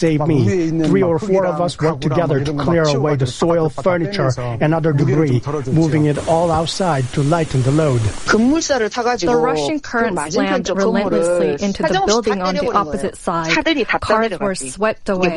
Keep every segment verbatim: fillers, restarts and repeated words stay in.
Save me. Three or four of us worked together to clear away the soil, furniture, and other debris, moving it all outside to lighten the load. The rushing currents slammed relentlessly into the building on the opposite side. Cars were swept away.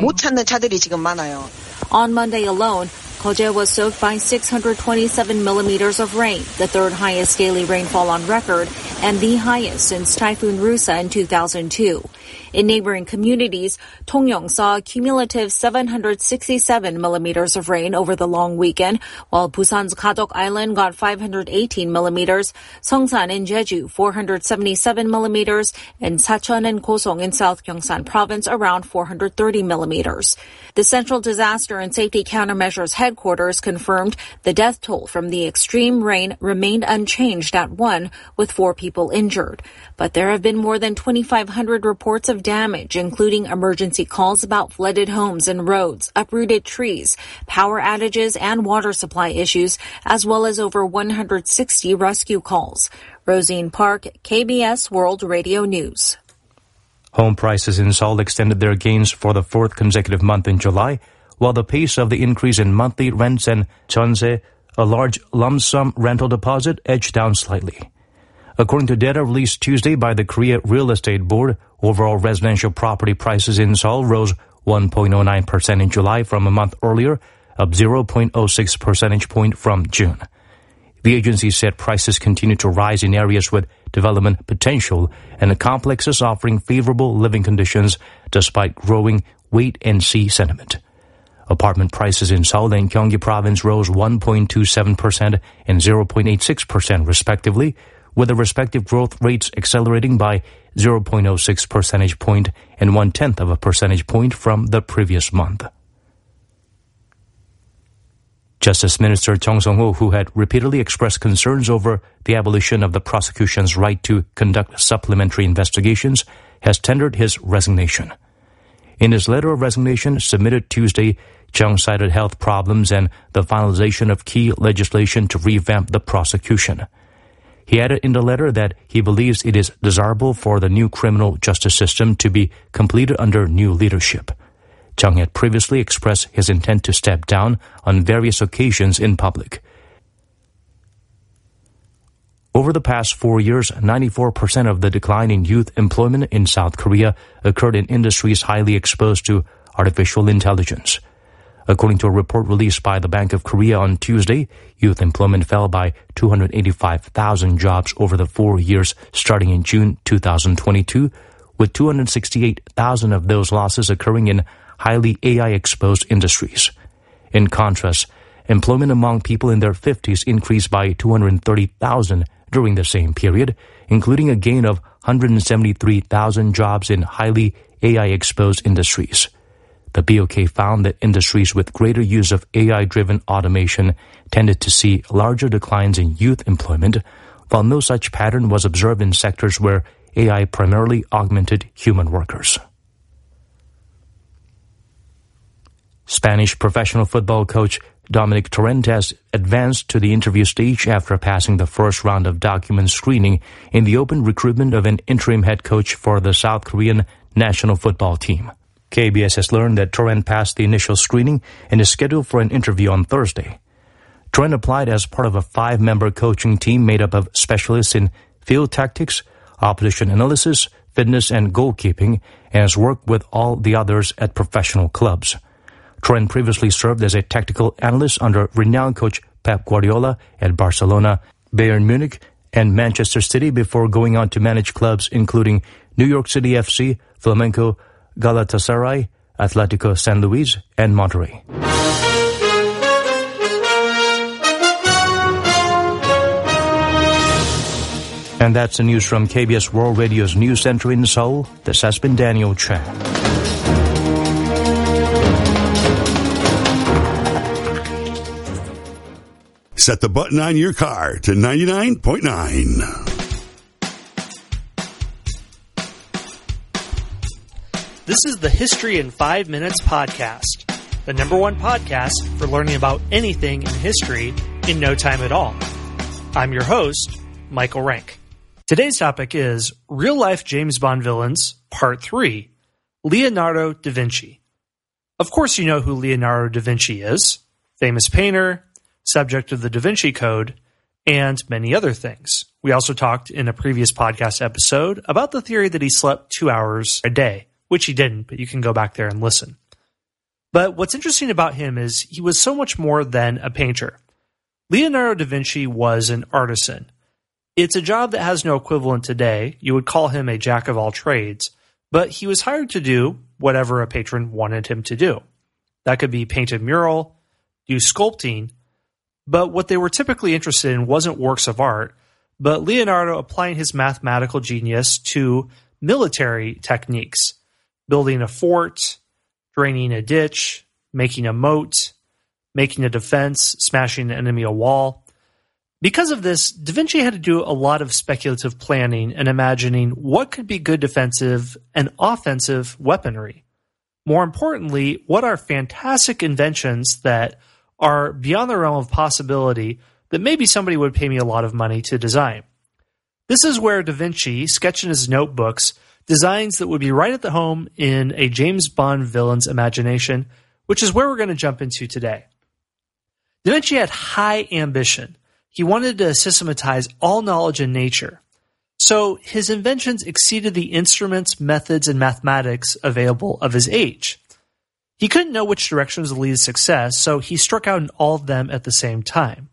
On Monday alone, Koje was soaked by six hundred twenty-seven millimeters of rain, the third highest daily rainfall on record and the highest since Typhoon Rusa in two thousand two. In neighboring communities, Tongyong saw a cumulative seven hundred sixty-seven millimeters of rain over the long weekend, while Busan's Gadok Island got five hundred eighteen millimeters, Seongsan and Jeju four hundred seventy-seven millimeters, and Sachon and Gosong in South Gyeongsang Province around four hundred thirty millimeters. The Central Disaster and Safety Countermeasures Headquarters confirmed the death toll from the extreme rain remained unchanged at one, with four people injured. But there have been more than twenty-five hundred reports of damage, including emergency calls about flooded homes and roads, uprooted trees, power outages, and water supply issues, as well as over one hundred sixty rescue calls. Rosine Park, K B S World Radio News. Home prices in Seoul extended their gains for the fourth consecutive month in July, while the pace of the increase in monthly rents and jeonse, a large lump sum rental deposit, edged down slightly. According to data released Tuesday by the Korea Real Estate Board, overall residential property prices in Seoul rose one point zero nine percent in July from a month earlier, up zero point zero six percentage point from June. The agency said prices continue to rise in areas with development potential and complexes offering favorable living conditions despite growing wait-and-see sentiment. Apartment prices in Seoul and Gyeonggi Province rose one point two seven percent and zero point eight six percent respectively, with the respective growth rates accelerating by zero point zero six percentage point and one-tenth of a percentage point from the previous month. Justice Minister Chung Sung-ho, who had repeatedly expressed concerns over the abolition of the prosecution's right to conduct supplementary investigations, has tendered his resignation. In his letter of resignation submitted Tuesday, Chung cited health problems and the finalization of key legislation to revamp the prosecution. He added in the letter that he believes it is desirable for the new criminal justice system to be completed under new leadership. Chung had previously expressed his intent to step down on various occasions in public. Over the past four years, ninety-four percent of the decline in youth employment in South Korea occurred in industries highly exposed to artificial intelligence. According to a report released by the Bank of Korea on Tuesday, youth employment fell by two hundred eighty-five thousand jobs over the four years starting in June two thousand twenty-two, with two hundred sixty-eight thousand of those losses occurring in highly A I-exposed industries. In contrast, employment among people in their fifties increased by two hundred thirty thousand during the same period, including a gain of one hundred seventy-three thousand jobs in highly A I-exposed industries. The B O K found that industries with greater use of A I-driven automation tended to see larger declines in youth employment, while no such pattern was observed in sectors where A I primarily augmented human workers. Spanish professional football coach Dominic Torrent has advanced to the interview stage after passing the first round of document screening in the open recruitment of an interim head coach for the South Korean national football team. K B S has learned that Torrent passed the initial screening and is scheduled for an interview on Thursday. Torrent applied as part of a five-member coaching team made up of specialists in field tactics, opposition analysis, fitness, and goalkeeping, and has worked with all the others at professional clubs. Torrent previously served as a technical analyst under renowned coach Pep Guardiola at Barcelona, Bayern Munich, and Manchester City before going on to manage clubs including New York City F C, Flamengo, Galatasaray, Atletico San Luis, and Monterrey. And that's the news from K B S World Radio's News Center in Seoul. This has been Daniel Chan. Set the button on your car to ninety-nine point nine. This is the History in Five Minutes podcast, the number one podcast for learning about anything in history in no time at all. I'm your host, Michael Rank. Today's topic is Real-Life James Bond Villains, Part three, Leonardo da Vinci. Of course, you know who Leonardo da Vinci is. Famous painter, subject of the Da Vinci Code, and many other things. We also talked in a previous podcast episode about the theory that he slept two hours a day, which he didn't, but you can go back there and listen. But what's interesting about him is he was so much more than a painter. Leonardo da Vinci was an artisan. It's a job that has no equivalent today. You would call him a jack of all trades, but he was hired to do whatever a patron wanted him to do. That could be paint a mural, do sculpting, but what they were typically interested in wasn't works of art, but Leonardo applying his mathematical genius to military techniques, building a fort, draining a ditch, making a moat, making a defense, smashing an enemy a wall. Because of this, Da Vinci had to do a lot of speculative planning and imagining what could be good defensive and offensive weaponry. More importantly, what are fantastic inventions that are beyond the realm of possibility that maybe somebody would pay me a lot of money to design. This is where Da Vinci, sketched in his notebooks, designs that would be right at the home in a James Bond villain's imagination, which is where we're going to jump into today. Da Vinci had high ambition. He wanted to systematize all knowledge in nature. So his inventions exceeded the instruments, methods, and mathematics available of his age. He couldn't know which directions would lead to success, so he struck out in all of them at the same time.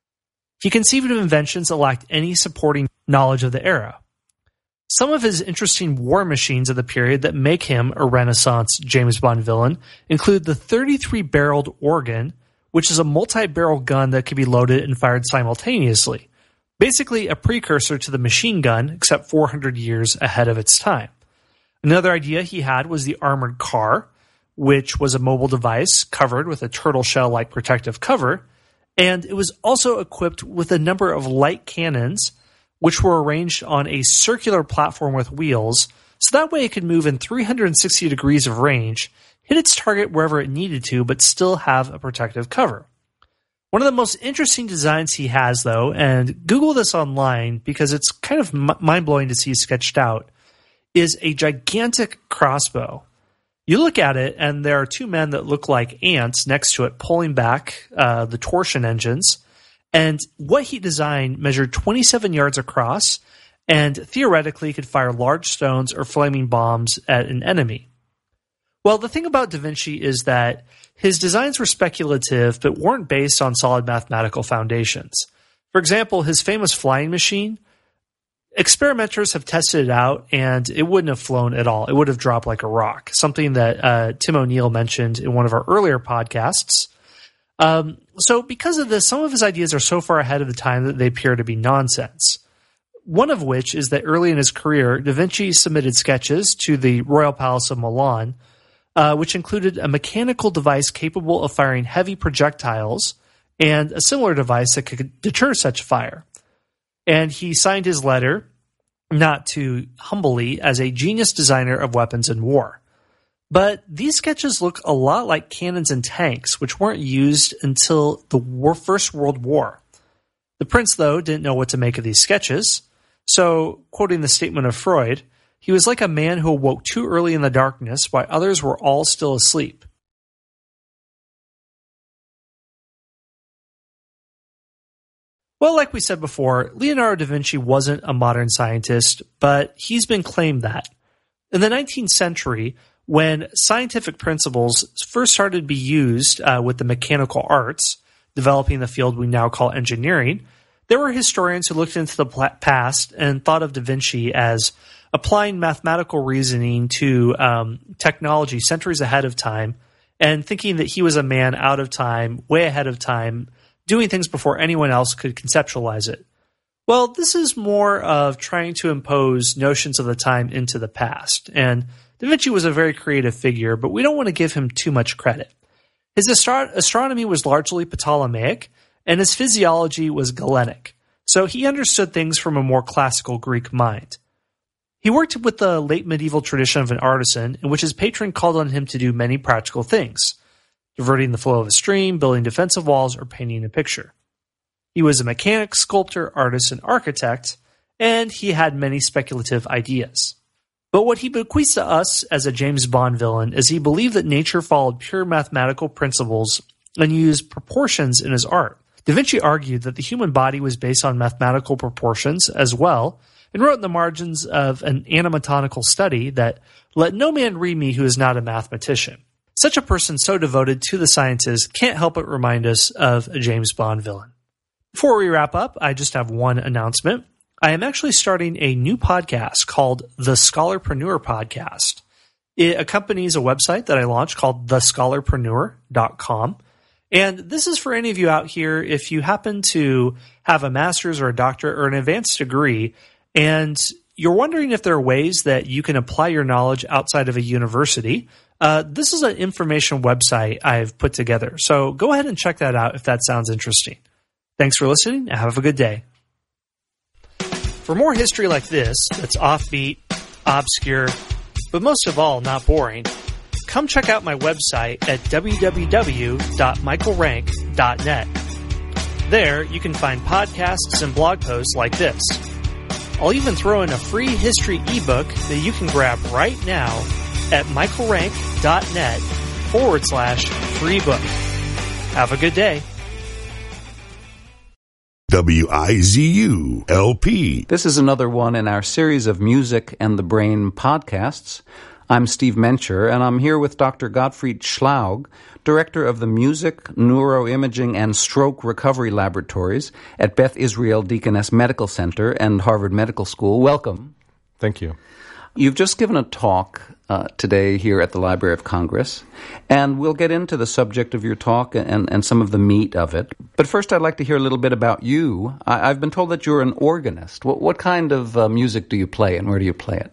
He conceived of inventions that lacked any supporting knowledge of the era. Some of his interesting war machines of the period that make him a Renaissance James Bond villain include the thirty-three barreled organ, which is a multi-barrel gun that could be loaded and fired simultaneously. Basically a precursor to the machine gun, except four hundred years ahead of its time. Another idea he had was the armored car, which was a mobile device covered with a turtle shell-like protective cover, and it was also equipped with a number of light cannons, which were arranged on a circular platform with wheels, so that way it could move in three hundred sixty degrees of range, hit its target wherever it needed to, but still have a protective cover. One of the most interesting designs he has, though, and Google this online because it's kind of m- mind-blowing to see sketched out, is a gigantic crossbow. You look at it, and there are two men that look like ants next to it pulling back uh, the torsion engines, and what he designed measured twenty-seven yards across and theoretically could fire large stones or flaming bombs at an enemy. Well, the thing about Da Vinci is that his designs were speculative but weren't based on solid mathematical foundations. For example, his famous flying machine, experimenters have tested it out and it wouldn't have flown at all. It would have dropped like a rock, something that uh, Tim O'Neill mentioned in one of our earlier podcasts. Um, so because of this, some of his ideas are so far ahead of the time that they appear to be nonsense. One of which is that early in his career, Da Vinci submitted sketches to the Royal Palace of Milan, uh, which included a mechanical device capable of firing heavy projectiles and a similar device that could deter such fire. And he signed his letter, not too humbly, as a genius designer of weapons in war. But these sketches look a lot like cannons and tanks, which weren't used until the war, First World War. The prince, though, didn't know what to make of these sketches, so, quoting the statement of Freud, he was like a man who awoke too early in the darkness while others were all still asleep. Well, like we said before, Leonardo da Vinci wasn't a modern scientist, but he's been claimed that. In the nineteenth century, when scientific principles first started to be used uh, with the mechanical arts, developing the field we now call engineering, there were historians who looked into the past and thought of Da Vinci as applying mathematical reasoning to um, technology centuries ahead of time and thinking that he was a man out of time, way ahead of time, doing things before anyone else could conceptualize it. Well, this is more of trying to impose notions of the time into the past. And Da Vinci was a very creative figure, but we don't want to give him too much credit. His astro- astronomy was largely Ptolemaic, and his physiology was Galenic, so he understood things from a more classical Greek mind. He worked with the late medieval tradition of an artisan, in which his patron called on him to do many practical things, diverting the flow of a stream, building defensive walls, or painting a picture. He was a mechanic, sculptor, artist, and architect, and he had many speculative ideas. But what he bequeaths to us as a James Bond villain is he believed that nature followed pure mathematical principles and used proportions in his art. Da Vinci argued that the human body was based on mathematical proportions as well, and wrote in the margins of an anatomical study that, "Let no man read me who is not a mathematician." Such a person so devoted to the sciences can't help but remind us of a James Bond villain. Before we wrap up, I just have one announcement. I am actually starting a new podcast called The Scholarpreneur Podcast. It accompanies a website that I launched called the scholarpreneur dot com. And this is for any of you out here if you happen to have a master's or a doctorate or an advanced degree and you're wondering if there are ways that you can apply your knowledge outside of a university. Uh, this is an information website I've put together. So go ahead and check that out if that sounds interesting. Thanks for listening and have a good day. For more history like this, that's offbeat, obscure, but most of all, not boring, come check out my website at w w w dot michael rank dot net. There, you can find podcasts and blog posts like this. I'll even throw in a free history ebook that you can grab right now at michaelrank.net forward slash free book. Have a good day. W I Z U L P. This is another one in our series of Music and the Brain podcasts. I'm Steve Mencher, and I'm here with Doctor Gottfried Schlaug, Director of the Music, Neuroimaging, and Stroke Recovery Laboratories at Beth Israel Deaconess Medical Center and Harvard Medical School. Welcome. Thank you. You've just given a talk uh, today here at the Library of Congress, and we'll get into the subject of your talk and, and some of the meat of it. But first, I'd like to hear a little bit about you. I, I've been told that you're an organist. What, what kind of uh, music do you play, and where do you play it?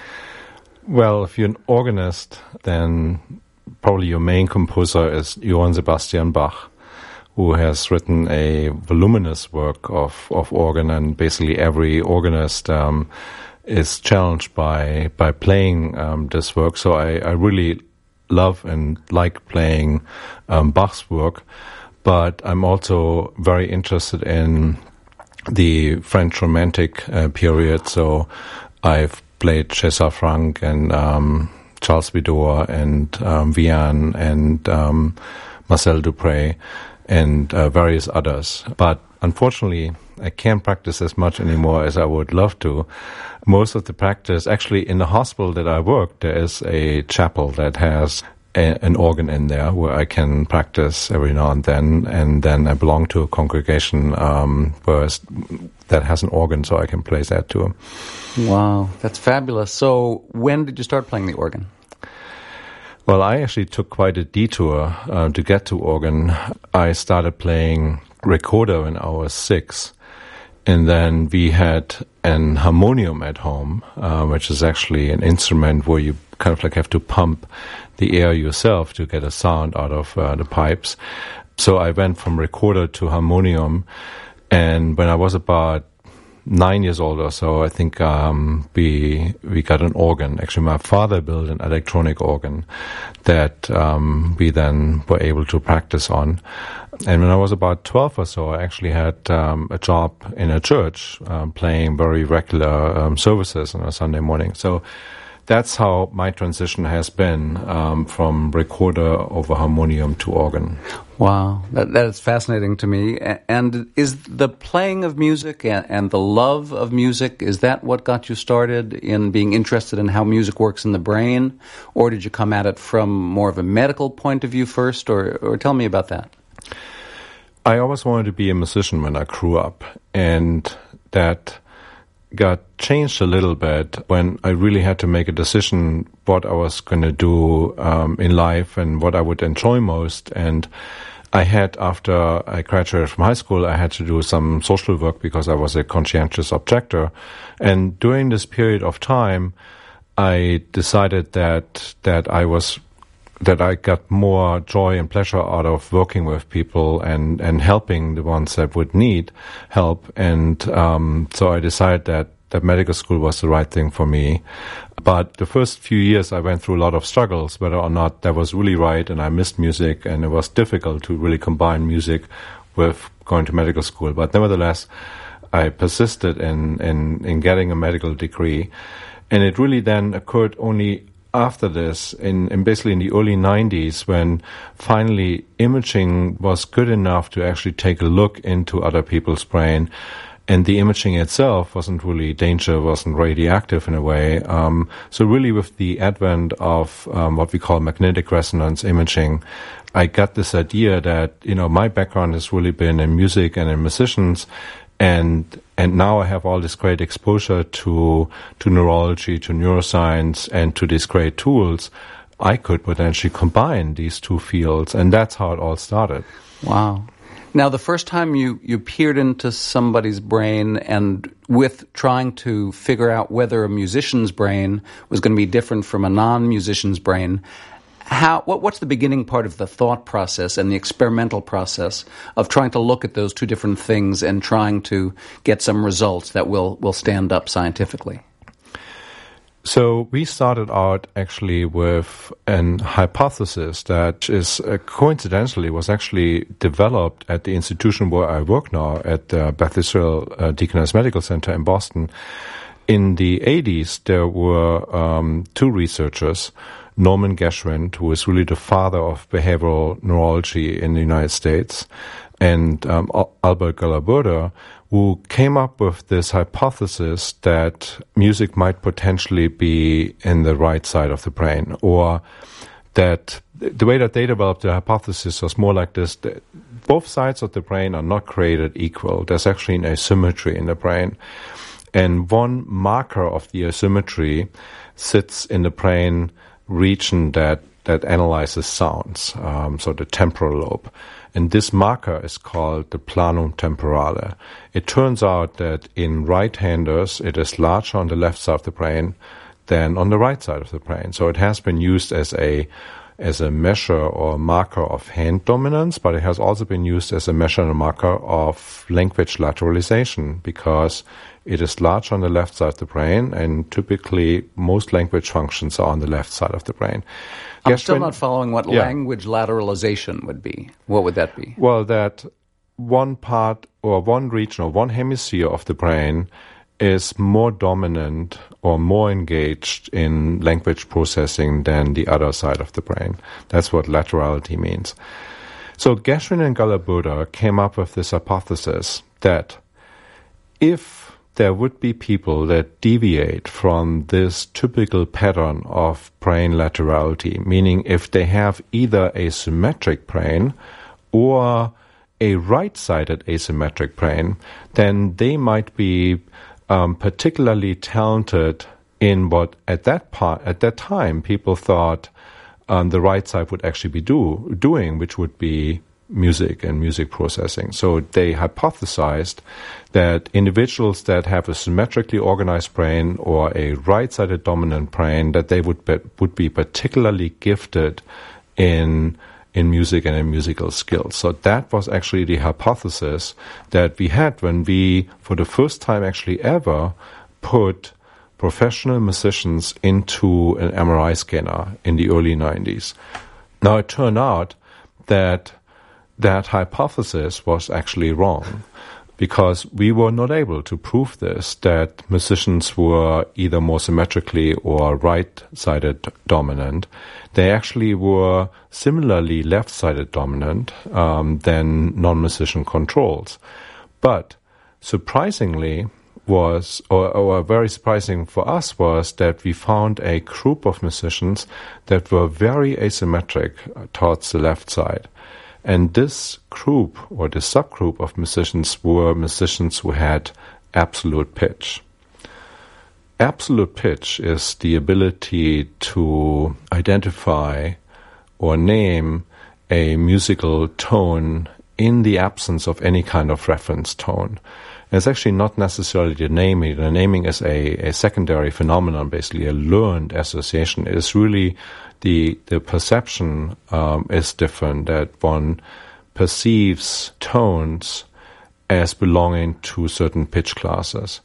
Well, if you're an organist, then probably your main composer is Johann Sebastian Bach, who has written a voluminous work of, of organ, and basically every organist um, is challenged by by playing um, this work. So I, I really love and like playing um, Bach's work, but I'm also very interested in the French Romantic uh, period. So I've played César Franck and um, Charles Widor and um, Vian and um, Marcel Dupré and uh, various others. But unfortunately, I can't practice as much anymore as I would love to. Most of the practice, actually in the hospital that I work, there is a chapel that has a, an organ in there where I can practice every now and then. And then I belong to a congregation um, where that has an organ, so I can play that too. Wow, that's fabulous. So when did you start playing the organ? Well, I actually took quite a detour uh, to get to organ. I started playing recorder when I was six, and then we had an harmonium at home, uh, which is actually an instrument where you kind of like have to pump the air yourself to get a sound out of uh, the pipes. So I went from recorder to harmonium, and when I was about nine years old or so, I think um, we we got an organ. Actually, my father built an electronic organ that um, we then were able to practice on. And when I was about twelve or so, I actually had um, a job in a church um, playing very regular um, services on a Sunday morning. So that's how my transition has been um, from recorder over harmonium to organ. Wow, that, that is fascinating to me. And is the playing of music and, and the love of music, is that what got you started in being interested in how music works in the brain? Or did you come at it from more of a medical point of view first? Or, or tell me about that. I always wanted to be a musician when I grew up, and that got changed a little bit when I really had to make a decision what I was going to do um, in life and what I would enjoy most. And I had, after I graduated from high school, I had to do some social work because I was a conscientious objector. And during this period of time, I decided that that I was that I got more joy and pleasure out of working with people and, and helping the ones that would need help. And um, so I decided that, that medical school was the right thing for me. But the first few years I went through a lot of struggles, whether or not that was really right, and I missed music, and it was difficult to really combine music with going to medical school. But nevertheless, I persisted in, in, in getting a medical degree. And it really then occurred only after this, in, in basically in the early nineties, when finally imaging was good enough to actually take a look into other people's brain. And the imaging itself wasn't really danger, wasn't radioactive in a way. Um, so really with the advent of um, what we call magnetic resonance imaging, I got this idea that, you know, my background has really been in music and in musicians, and and now I have all this great exposure to to neurology, to neuroscience, and to these great tools. I could potentially combine these two fields, and that's how it all started. Wow. Now, the first time you, you peered into somebody's brain and with trying to figure out whether a musician's brain was going to be different from a non-musician's brain, how what what's the beginning part of the thought process and the experimental process of trying to look at those two different things and trying to get some results that will, will stand up scientifically? So we started out actually with an hypothesis that is uh, coincidentally was actually developed at the institution where I work now at the Beth Israel uh, Deaconess Medical Center in Boston. In the eighties, there were um, two researchers, Norman Geschwind, who is really the father of behavioral neurology in the United States, and um, Albert Galaburda, who came up with this hypothesis that music might potentially be in the right side of the brain, or that the way that they developed the hypothesis was more like this: that both sides of the brain are not created equal. There's actually an asymmetry in the brain. And one marker of the asymmetry sits in the brain region that, that analyzes sounds, um, so the temporal lobe. And this marker is called the planum temporale. It turns out that in right-handers, it is larger on the left side of the brain than on the right side of the brain. So it has been used as a as a measure or marker of hand dominance, but it has also been used as a measure and a marker of language lateralization, because it is large on the left side of the brain, and typically most language functions are on the left side of the brain. I'm Geschwind, still not following what yeah. language lateralization would be. What would that be? Well, that one part or one region or one hemisphere of the brain is more dominant or more engaged in language processing than the other side of the brain. That's what laterality means. So Geschwind and Galaburda came up with this hypothesis that if there would be people that deviate from this typical pattern of brain laterality, meaning if they have either a symmetric brain or a right-sided asymmetric brain, then they might be um, particularly talented in what at that part, at that time people thought um, the right side would actually be do, doing, which would be music and music processing. So they hypothesized that individuals that have a symmetrically organized brain or a right-sided dominant brain, that they would be, would be particularly gifted in in music and in musical skills. So that was actually the hypothesis that we had when we, for the first time actually ever, put professional musicians into an M R I scanner in the early nineties. Now it turned out that that hypothesis was actually wrong, because we were not able to prove this, that musicians were either more symmetrically or right-sided dominant. They actually were similarly left-sided dominant um, than non-musician controls. But surprisingly was, or, or very surprising for us was, that we found a group of musicians that were very asymmetric towards the left side. And this group, or this subgroup of musicians, were musicians who had absolute pitch. Absolute pitch is the ability to identify or name a musical tone in the absence of any kind of reference tone. And it's actually not necessarily the naming. The naming is a, a secondary phenomenon, basically a learned association. It is really the the perception um, is different, that one perceives tones as belonging to certain pitch classes.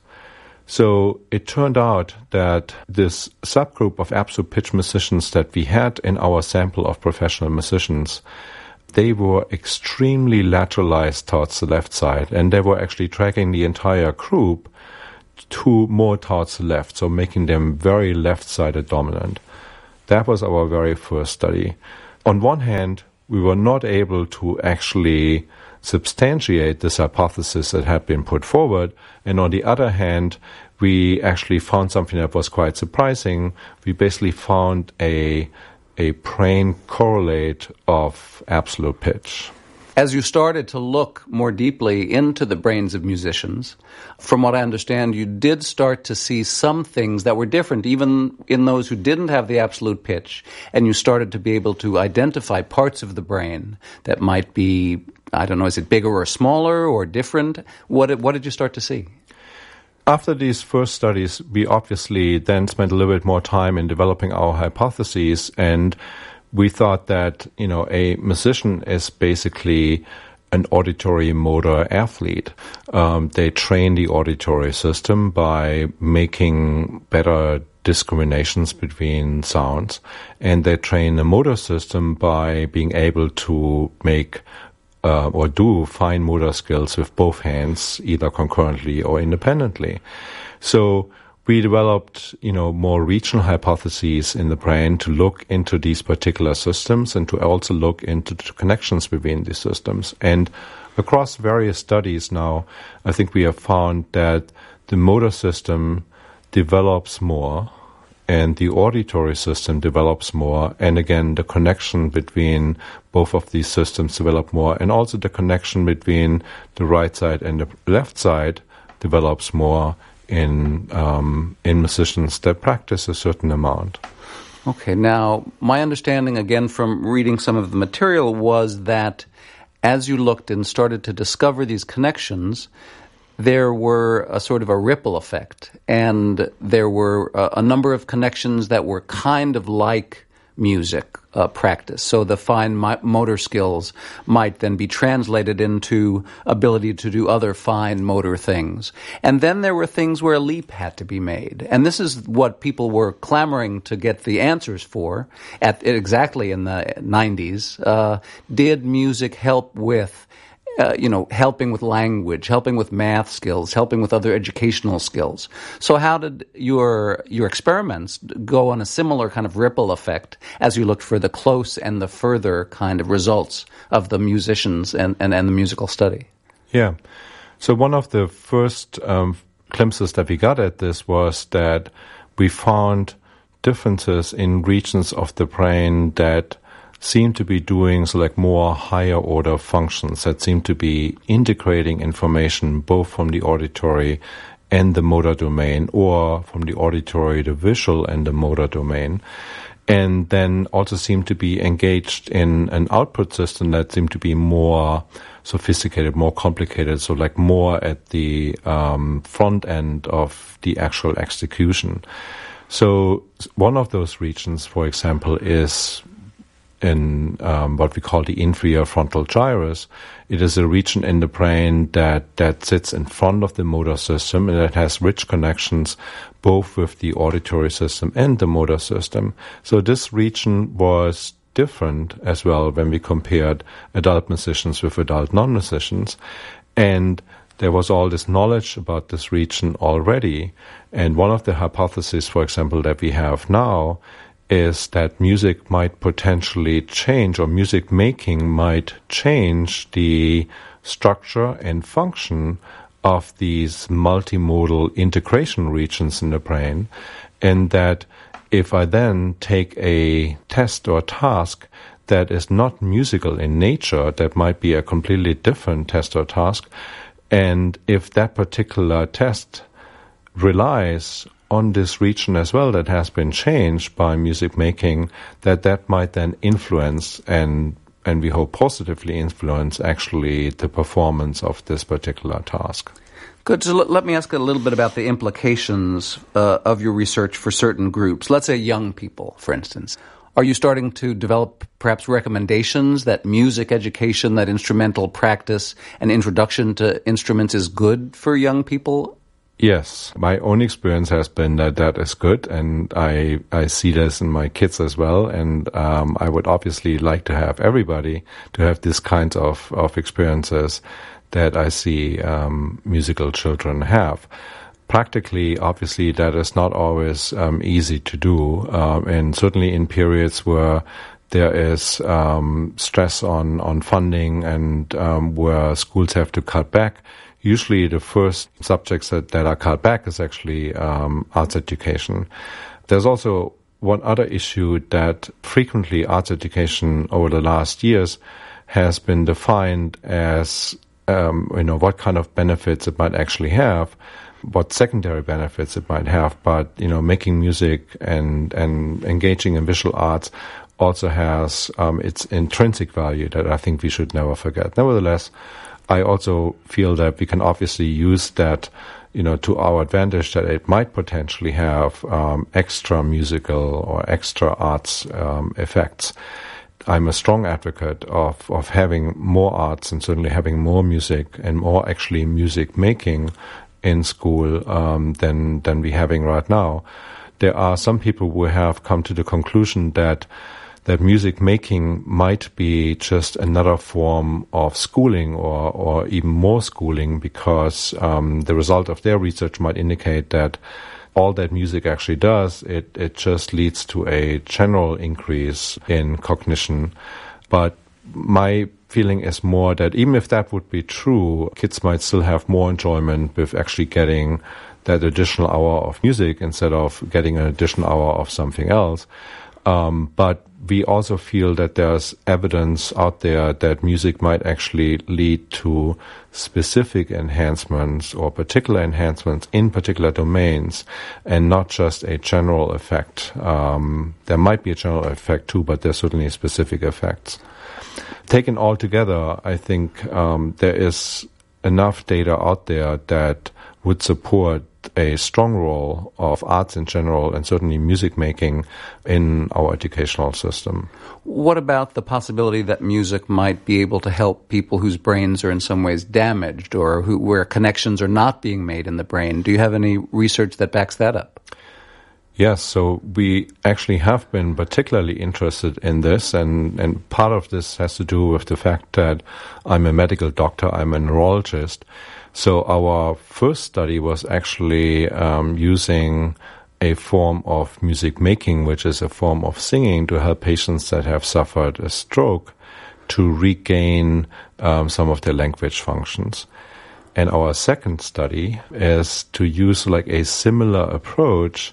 So it turned out that this subgroup of absolute pitch musicians that we had in our sample of professional musicians, they were extremely lateralized towards the left side, and they were actually tracking the entire group two more towards the left, so making them very left-sided dominant. That was our very first study. On one hand, we were not able to actually substantiate this hypothesis that had been put forward, and on the other hand, we actually found something that was quite surprising. We basically found a a brain correlate of absolute pitch. As you started to look more deeply into the brains of musicians, from what I understand, you did start to see some things that were different, even in those who didn't have the absolute pitch, and you started to be able to identify parts of the brain that might be, I don't know, is it bigger or smaller or different? What did, what did you start to see? After these first studies, we obviously then spent a little bit more time in developing our hypotheses, and we thought that, you know, a musician is basically an auditory motor athlete. Um, they train the auditory system by making better discriminations between sounds, and they train the motor system by being able to make Uh, or do fine motor skills with both hands, either concurrently or independently. So we developed, you know, more regional hypotheses in the brain to look into these particular systems and to also look into the connections between these systems. And across various studies now, I think we have found that the motor system develops more and the auditory system develops more, and again, the connection between both of these systems develop more, and also the connection between the right side and the left side develops more in um, in musicians that practice a certain amount. Okay, now, my understanding, again, from reading some of the material was that as you looked and started to discover these connections, there were a sort of a ripple effect, and there were a, a number of connections that were kind of like music uh, practice. So the fine mi- motor skills might then be translated into ability to do other fine motor things. And then there were things where a leap had to be made. And this is what people were clamoring to get the answers for at exactly in the nineties. Uh, did music help with Uh, you know, helping with language, helping with math skills, helping with other educational skills. So how did your your experiments go on a similar kind of ripple effect as you looked for the close and the further kind of results of the musicians and, and, and the musical study? Yeah. So one of the first um, glimpses that we got at this was that we found differences in regions of the brain that seem to be doing so like more higher order functions, that seem to be integrating information both from the auditory and the motor domain, or from the auditory, the visual, and the motor domain, and then also seem to be engaged in an output system that seem to be more sophisticated, more complicated, so like more at the um, front end of the actual execution. So one of those regions, for example, is in um, what we call the inferior frontal gyrus. It is a region in the brain that, that sits in front of the motor system, and it has rich connections both with the auditory system and the motor system. So this region was different as well when we compared adult musicians with adult non-musicians. And there was all this knowledge about this region already. And one of the hypotheses, for example, that we have now is that music might potentially change, or music making might change the structure and function of these multimodal integration regions in the brain, and that if I then take a test or task that is not musical in nature, that might be a completely different test or task, and if that particular test relies on this region as well that has been changed by music making, that that might then influence and and we hope positively influence actually the performance of this particular task. Good. So let, let me ask a little bit about the implications uh, of your research for certain groups. Let's say young people, for instance. Are you starting to develop perhaps recommendations that music education, that instrumental practice and introduction to instruments is good for young people? Yes, my own experience has been that that is good, and I I see this in my kids as well, and um, I would obviously like to have everybody to have this kinds of, of experiences that I see um, musical children have. practically, obviously, that is not always um, easy to do, um, and certainly in periods where there is um, stress on, on funding and um, where schools have to cut back. Usually the first subjects that, that are cut back is actually um, arts education. There's also one other issue that frequently arts education over the last years has been defined as, um, you know, what kind of benefits it might actually have, what secondary benefits it might have. But, you know, making music and, and engaging in visual arts also has um, its intrinsic value that I think we should never forget. Nevertheless, I also feel that we can obviously use that, you know, to our advantage, that it might potentially have um, extra musical or extra arts um, effects. I'm a strong advocate of, of having more arts and certainly having more music and more actually music making in school um, than than we're having right now. There are some people who have come to the conclusion that that music making might be just another form of schooling or, or even more schooling, because um, the result of their research might indicate that all that music actually does, it, it just leads to a general increase in cognition. But my feeling is more that even if that would be true, kids might still have more enjoyment with actually getting that additional hour of music instead of getting an additional hour of something else. Um, but we also feel that there's evidence out there that music might actually lead to specific enhancements or particular enhancements in particular domains, and not just a general effect. Um, there might be a general effect too, but there's certainly specific effects. Taken all together, I think um, there is enough data out there that would support a strong role of arts in general and certainly music making in our educational system. What about the possibility that music might be able to help people whose brains are in some ways damaged, or who, where connections are not being made in the brain? Do you have any research that backs that up? Yes, so we actually have been particularly interested in this, and, and part of this has to do with the fact that I'm a medical doctor, I'm a neurologist. So our first study was actually um, using a form of music making, which is a form of singing, to help patients that have suffered a stroke to regain um, some of their language functions. And our second study is to use like a similar approach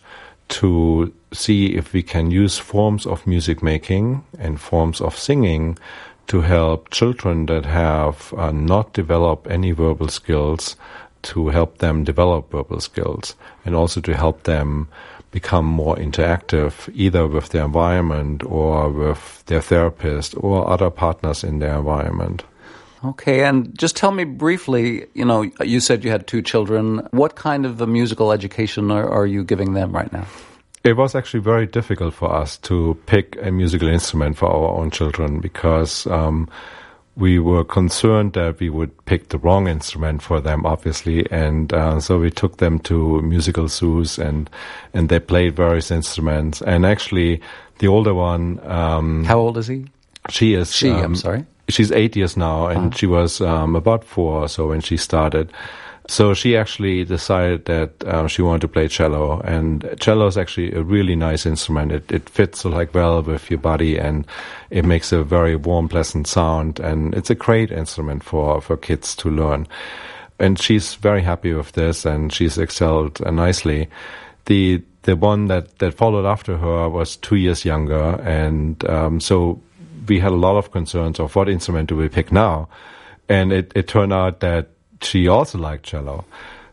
to see if we can use forms of music making and forms of singing to help children that have uh, not developed any verbal skills, to help them develop verbal skills, and also to help them become more interactive, either with their environment or with their therapist or other partners in their environment. Okay, and just tell me briefly, you know, you said you had two children. What kind of a musical education are, are you giving them right now? It was actually very difficult for us to pick a musical instrument for our own children, because um, we were concerned that we would pick the wrong instrument for them, obviously, and uh, so we took them to musical zoos, and and they played various instruments. And actually, the older one... Um, How old is he? She is... She, um, I'm sorry? She's eight years now, and uh-huh. she was um, about four or so when she started. So she actually decided that um, she wanted to play cello, and cello is actually a really nice instrument. It, it fits like well with your body, and it makes a very warm, pleasant sound, and it's a great instrument for, for kids to learn. And she's very happy with this, and she's excelled uh, nicely. The the one that, that followed after her was two years younger, and um, so we had a lot of concerns of what instrument do we pick now, and it, it turned out that she also liked cello.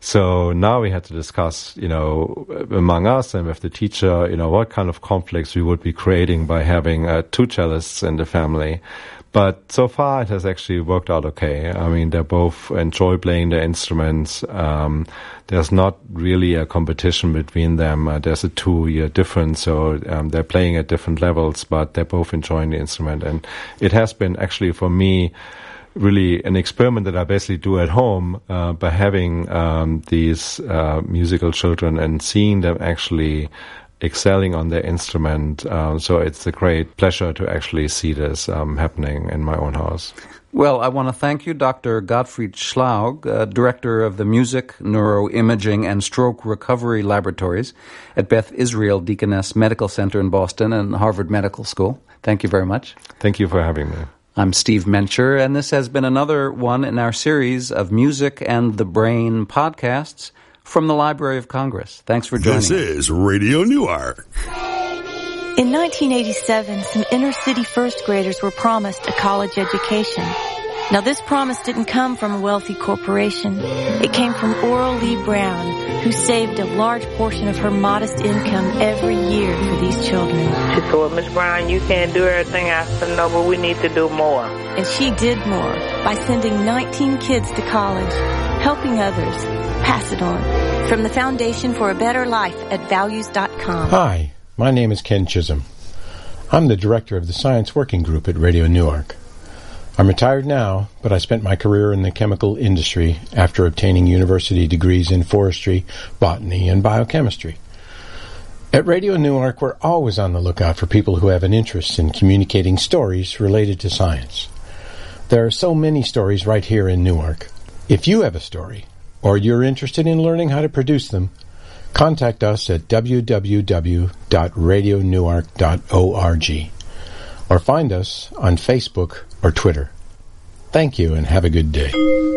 So now we had to discuss, you know, among us and with the teacher, you know, what kind of conflicts we would be creating by having uh, two cellists in the family. But so far it has actually worked out okay. I mean, they both enjoy playing their instruments. Um, there's not really a competition between them. Uh, there's a two-year difference, so um, they're playing at different levels, but they're both enjoying the instrument. And it has been actually, for me, really an experiment that I basically do at home uh, by having um, these uh, musical children and seeing them actually excelling on their instrument. Um, so it's a great pleasure to actually see this um, happening in my own house. Well, I want to thank you, Doctor Gottfried Schlaug, uh, Director of the Music, Neuroimaging, and Stroke Recovery Laboratories at Beth Israel Deaconess Medical Center in Boston and Harvard Medical School. Thank you very much. Thank you for having me. I'm Steve Mencher, and this has been another one in our series of Music and the Brain podcasts from the Library of Congress. Thanks for joining us. This is Radio Newark. In nineteen eighty-seven, some inner-city first graders were promised a college education. Now, this promise didn't come from a wealthy corporation. It came from Oral Lee Brown, who saved a large portion of her modest income every year for these children. She said, well, Miss Brown, you can't do everything. I said, no, but we need to do more. And she did more by sending nineteen kids to college, helping others. Pass it on. From the Foundation for a Better Life at values dot com. Hi, my name is Ken Chisholm. I'm the director of the Science Working Group at Radio Newark. I'm retired now, but I spent my career in the chemical industry after obtaining university degrees in forestry, botany, and biochemistry. At Radio Newark, we're always on the lookout for people who have an interest in communicating stories related to science. There are so many stories right here in Newark. If you have a story, or you're interested in learning how to produce them, contact us at w w w dot radio newark dot org or find us on Facebook or Twitter. Thank you and have a good day.